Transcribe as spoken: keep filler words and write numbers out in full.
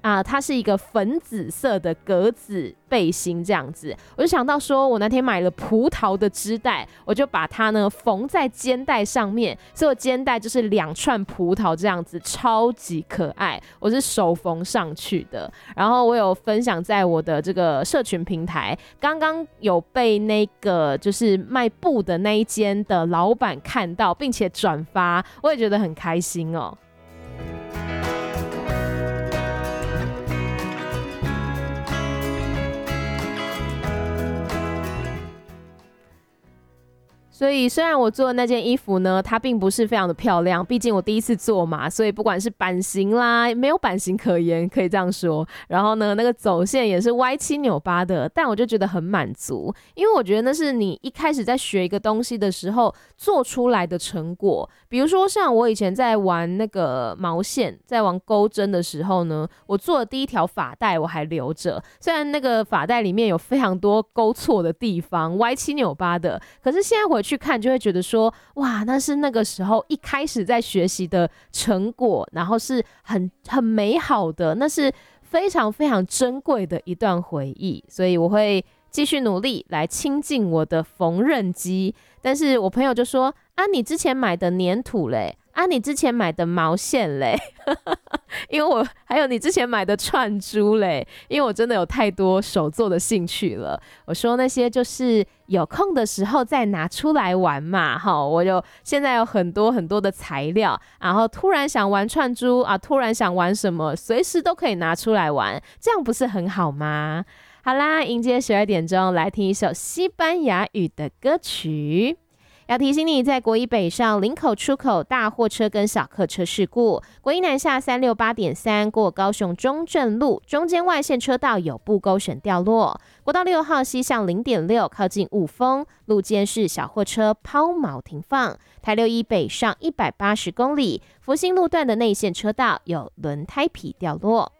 啊、呃，它是一个粉紫色的格子背心这样子，我就想到说我那天买了葡萄的织带，我就把它呢缝在肩带上面，所以我肩带就是两串葡萄这样子，超级可爱，我是手缝上去的。然后我有分享在我的这个社群平台，刚刚有被那个就是卖布的那一间的老板看到，并且转发，我也觉得很开心哦。所以虽然我做的那件衣服呢，它并不是非常的漂亮，毕竟我第一次做嘛，所以不管是版型啦，没有版型可言，可以这样说。然后呢，那个走线也是歪七扭八的，但我就觉得很满足，因为我觉得那是你一开始在学一个东西的时候做出来的成果。比如说像我以前在玩那个毛线，在玩钩针的时候呢，我做的第一条发带我还留着，虽然那个发带里面有非常多勾错的地方，歪七扭八的，可是现在回去去看就会觉得说，哇，那是那个时候一开始在学习的成果，然后是很很美好的，那是非常非常珍贵的一段回忆，所以我会继续努力来亲近我的缝纫机。但是我朋友就说啊，你之前买的粘土嘞，啊，你之前买的毛线嘞，因为我还有你之前买的串珠嘞，因为我真的有太多手作的兴趣了。我说那些就是有空的时候再拿出来玩嘛，哈，我有现在有很多很多的材料，然后突然想玩串珠啊，突然想玩什么，随时都可以拿出来玩，这样不是很好吗？好啦，迎接十二点钟，来听一首西班牙语的歌曲。要提醒你，在国一北上林口出口大货车跟小客车事故，国一南下三六八点三过高雄中正路中间外线车道有布勾绳掉落，国道六号西向零点六靠近雾峰路肩是小货车抛锚停放，台六一北上一百八十公里福兴路段的内线车道有轮胎皮掉落。